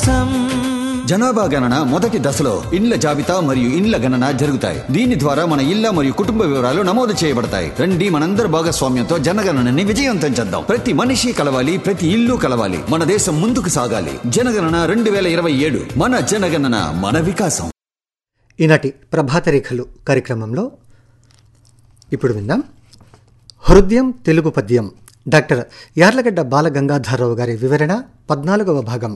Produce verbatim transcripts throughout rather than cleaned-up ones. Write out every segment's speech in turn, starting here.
వికాసం. జనాభా గణన మొదటి దశలో ఇండ్ల జాబితా మరియు ఇండ్ల గణన జరుగుతాయి. దీని ద్వారా మన ఇళ్ల మరియు కుటుంబ వివరాలు నమోదు చేయబడతాయి. రండి మనందరి భాగస్వామ్యంతో జనగణనని విజయవంతం చేద్దాం. ప్రతి మనిషి కలవాలి, ప్రతి ఇల్లు కలవాలి. మన దేశం ముందుకు సాగాలి. జనగణన రెండు వేల ఇరవై ఏడు మన జనగణన మన వికాసం. ఈనాటి ప్రభాత రేఖలు కార్యక్రమంలో ఇప్పుడు విందాం హృదయం తెలుగు పద్యం. డాక్టర్ యార్లగడ్డ బాలగంగాధరరావు గారి వివరణ, పద్నాలుగవ భాగం.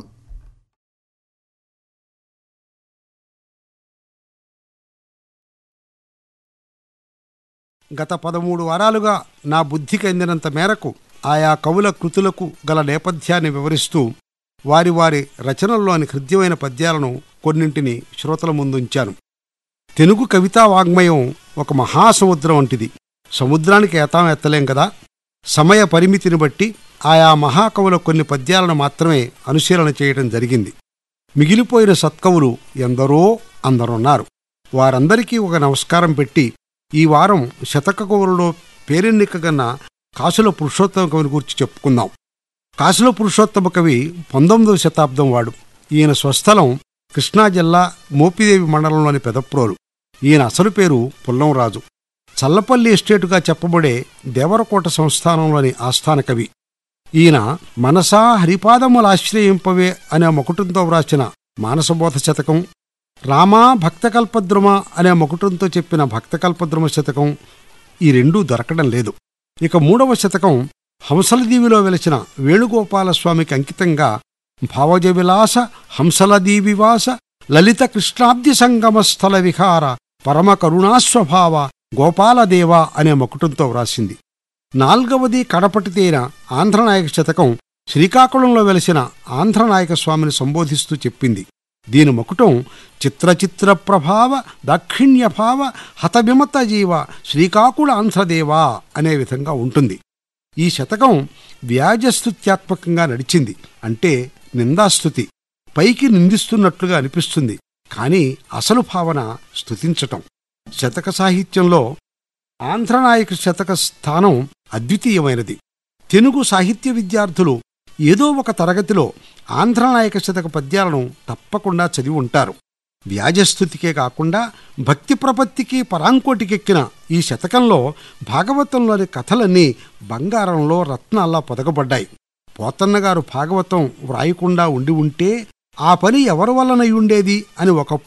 గత పదమూడు వారాలుగా నా బుద్ధికి అందినంత మేరకు ఆయా కవుల కృతులకు గల నేపథ్యాన్ని వివరిస్తూ వారి వారి రచనల్లోని హృద్యమైన పద్యాలను కొన్నింటిని శ్రోతల ముందుంచాను. తెలుగు కవితా వాగ్మయం ఒక మహాసముద్రం వంటిది. సముద్రానికి ఏతాం ఎత్తలేం కదా. సమయ పరిమితిని బట్టి ఆయా మహాకవుల కొన్ని పద్యాలను మాత్రమే అనుశీలన చేయడం జరిగింది. మిగిలిపోయిన సత్కవులు ఎందరో అందరున్నారు. వారందరికీ ఒక నమస్కారం పెట్టి ఈ వారం శతక కవులలో పేరెన్నికగన్న కాసుల పురుషోత్తమ కవిని గురించి చెప్పుకుందాం. కాసుల పురుషోత్తమ కవి పంతొమ్మిదవ శతాబ్దం వాడు. ఈయన స్వస్థలం కృష్ణా జిల్లా మోపిదేవి మండలంలోని పెదప్రోలు. ఈయన అసలు పేరు పుల్లంరాజు. చల్లపల్లి ఎస్టేటుగా చెప్పబడే దేవరకోట సంస్థానంలోని ఆస్థాన కవి. ఈయన మనసా హరిపాదములాశ్రయింపవే అనే మకుటంతో వ్రాసిన మానసబోధ శతకం, రామా భక్తకల్పద్రుమ అనే మకుటంతో చెప్పిన భక్తకల్పద్రుమ శతకం ఈ రెండూ దొరకడం లేదు. ఇక మూడవ శతకం హంసలదీవిలో వెలిసిన వేణుగోపాలస్వామికి అంకితంగా భావజవిలాస హంసలదీవివాస లలిత కృష్ణాబ్ది సంగమ స్థల విహార పరమ కరుణాస్వభావ గోపాలదేవ అనే మకుటంతో వ్రాసింది. నాల్గవది కడపటితేన ఆంధ్రనాయక శతకం శ్రీకాకుళంలో వెలిసిన ఆంధ్రనాయక స్వామిని సంబోధిస్తూ చెప్పింది. దీని మకుటం చిత్రచిత్ర ప్రభావ దాక్షిణ్యభావ హతవిమత జీవ శ్రీకాకుళ ఆంధ్రదేవా అనే విధంగా ఉంటుంది. ఈ శతకం వ్యాజస్తుత్యాత్మకంగా నడిచింది. అంటే నిందాస్తుతి. పైకి నిందిస్తున్నట్లుగా అనిపిస్తుంది, కానీ అసలు భావన స్తుతించటం. శతక సాహిత్యంలో ఆంధ్రనాయక శతక స్థానం అద్వితీయమైనది. తెలుగు సాహిత్య విద్యార్థులు ఏదో ఒక తరగతిలో ఆంధ్రనాయక శతక పద్యాలను తప్పకుండా చదివి ఉంటారు. వ్యాజస్థుతికే కాకుండా భక్తి ప్రపత్తికి పరాంకోటికెక్కిన ఈ శతకంలో భాగవతంలోని కథలన్నీ బంగారంలో రత్నాల్లా పొదగబడ్డాయి. పోతన్నగారు భాగవతం వ్రాయకుండా ఉండి ఉంటే ఆ పని ఎవరి వల్లనై ఉండేది అని ఒక